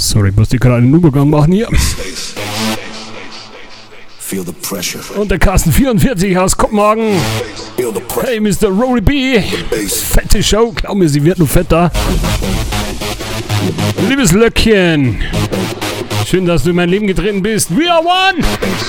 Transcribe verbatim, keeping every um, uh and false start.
Sorry, ich muss die gerade einen Übergang machen hier. Und der Carsten vierundvierzig aus Kopenhagen. Hey, Mister Rory B. Fette Show. Glaub mir, sie wird nur fetter. Liebes Löckchen. Schön, dass du in mein Leben getreten bist. We are one.